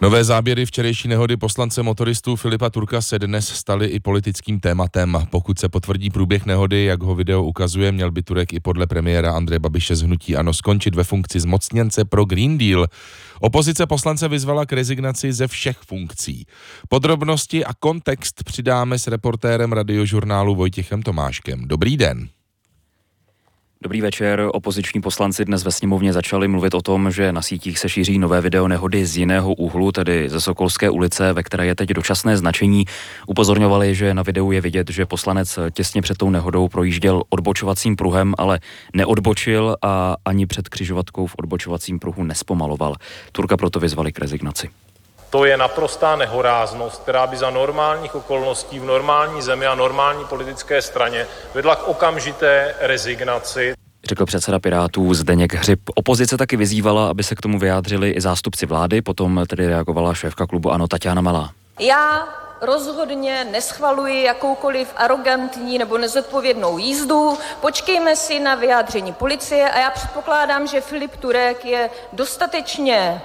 Nové záběry včerejší nehody poslance motoristů Filipa Turka se dnes staly i politickým tématem. Pokud se potvrdí průběh nehody, jak ho video ukazuje, měl by Turek i podle premiéra Andreje Babiše z hnutí ANO skončit ve funkci zmocněnce pro Green Deal. Opozice poslance vyzvala k rezignaci ze všech funkcí. Podrobnosti a kontext přidáme s reportérem Radiožurnálu Vojtěchem Tomáškem. Dobrý den. Dobrý večer. Opoziční poslanci dnes ve sněmovně začali mluvit o tom, že na sítích se šíří nové video nehody z jiného úhlu, tedy ze Sokolské ulice, ve které je teď dočasné značení. Upozorňovali, že na videu je vidět, že poslanec těsně před tou nehodou projížděl odbočovacím pruhem, ale neodbočil a ani před křižovatkou v odbočovacím pruhu nespomaloval. Turka proto vyzvali k rezignaci. To je naprostá nehoráznost, která by za normálních okolností v normální zemi a normální politické straně vedla k okamžité rezignaci. Řekl předseda Pirátů Zdeněk Hřib. Opozice taky vyzývala, aby se k tomu vyjádřili i zástupci vlády, potom tedy reagovala šéfka klubu ANO Taťána Malá. Já rozhodně neschvaluji jakoukoliv arrogantní nebo nezodpovědnou jízdu. Počkejme si na vyjádření policie a já předpokládám, že Filip Turek je dostatečně,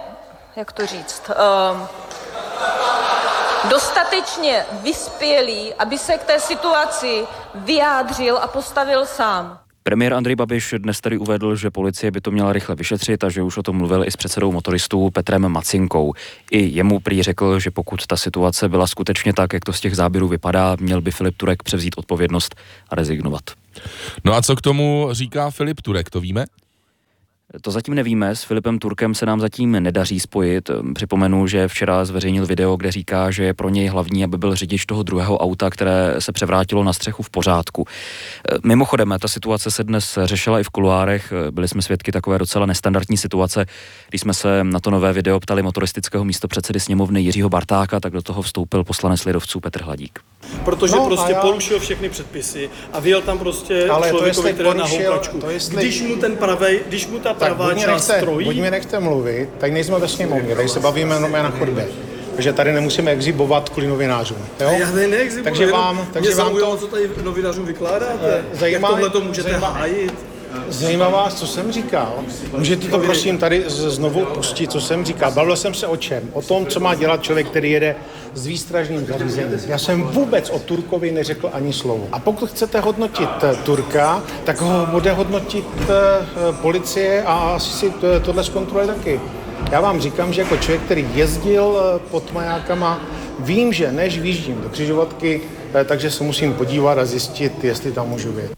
dostatečně vyspělý, aby se k té situaci vyjádřil a postavil sám. Premiér Andrej Babiš dnes tady uvedl, že policie by to měla rychle vyšetřit a že už o tom mluvil i s předsedou motoristů Petrem Macinkou. I jemu prý řekl, že pokud ta situace byla skutečně tak, jak to z těch záběrů vypadá, měl by Filip Turek převzít odpovědnost a rezignovat. No a co k tomu říká Filip Turek, to víme? To zatím nevíme, s Filipem Turkem se nám zatím nedaří spojit. Připomenu, že včera zveřejnil video, kde říká, že je pro něj hlavní, aby byl řidič toho druhého auta, které se převrátilo na střechu, v pořádku. Mimochodem, ta situace se dnes řešila i v kuloárech. Byli jsme svědky takové docela nestandardní situace. Když jsme se na to nové video ptali motoristického místopředsedy sněmovny Jiřího Bartáka, tak do toho vstoupil poslanec lidovců Petr Hladík. Protože porušil všechny předpisy a vyjel tam člověkovi, který na houpačku. Když mu ta pravá část strojí... Buď mě nechte mluvit, tady nejsme ve sněmovně, tady se bavíme jenom na chodbě. Takže tady nemusíme exhibovat kvůli novinářům. Jo? Já tady neexibuji, takže vám to... co tady novinářům vykládáte. Jak tohle to můžete hájit? Zajímá vás, co jsem říkal? Můžete to prosím tady znovu pustit, co jsem říkal. Bavil jsem se o čem? O tom, co má dělat člověk, který jede s výstražným zařízením. Já jsem vůbec o Turkovi neřekl ani slovo. A pokud chcete hodnotit Turka, tak ho bude hodnotit policie a asi si tohle zkontroluje taky. Já vám říkám, že jako člověk, který jezdil pod majákama, vím, že než vyjíždím do křižovatky, takže se musím podívat a zjistit, jestli tam můžu být.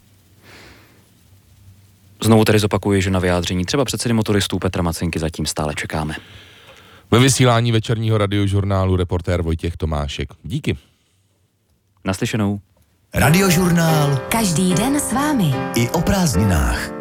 Znovu tedy zopakuji, že na vyjádření třeba předsedy motoristů Petra Macinky zatím stále čekáme. Ve vysílání večerního Radiožurnálu reportér Vojtěch Tomášek. Díky. Naslyšenou. Radiožurnál. Každý den s vámi. I o prázdninách.